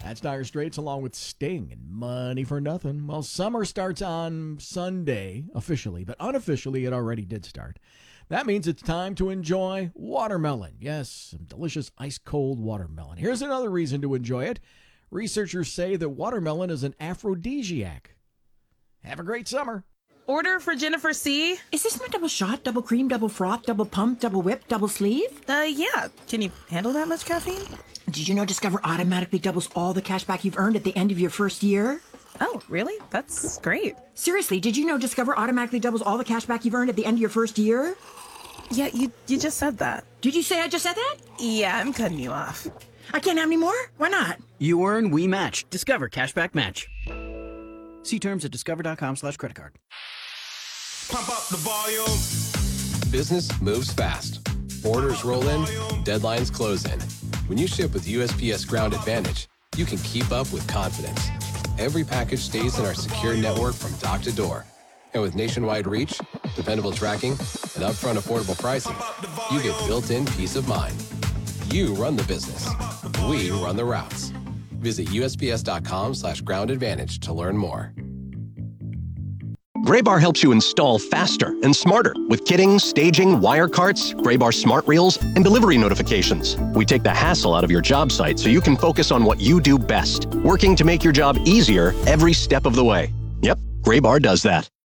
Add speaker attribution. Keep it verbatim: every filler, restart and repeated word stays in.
Speaker 1: That's Dire Straits along with Sting and Money for Nothing. Well, summer starts on Sunday, officially, but unofficially it already did start. That means it's time to enjoy watermelon. Yes, some delicious ice-cold watermelon. Here's another reason to enjoy it. Researchers say that watermelon is an aphrodisiac. Have a great summer.
Speaker 2: Order for Jennifer C.
Speaker 3: Is this my double shot, double cream, double froth, double pump, double whip, double sleeve?
Speaker 2: Uh, yeah. Can you handle that much caffeine?
Speaker 3: Did you know Discover automatically doubles all the cash back you've earned at the end of your first year?
Speaker 2: Oh, really? That's great.
Speaker 3: Seriously, did you know Discover automatically doubles all the cash back you've earned at the end of your first year?
Speaker 2: Yeah, you you just said that.
Speaker 3: Did you say I just said that?
Speaker 2: Yeah, I'm cutting you off.
Speaker 3: I can't have any more? Why not?
Speaker 4: You earn, we match. Discover Cashback Match. See terms at discover.com slash credit card.
Speaker 5: Pump up the volume.
Speaker 6: Business moves fast. Orders roll in, deadlines close in. When you ship with U S P S Ground Advantage, you can keep up with confidence. Every package stays in our secure network from dock to door. And with nationwide reach, dependable tracking, and upfront affordable pricing, you get built-in peace of mind. You run the business. We run the routes. Visit usps.com slash ground advantage to learn more.
Speaker 7: Graybar helps you install faster and smarter with kitting, staging, wire carts, Graybar smart reels, and delivery notifications. We take the hassle out of your job site so you can focus on what you do best, working to make your job easier every step of the way. Yep, Graybar does that.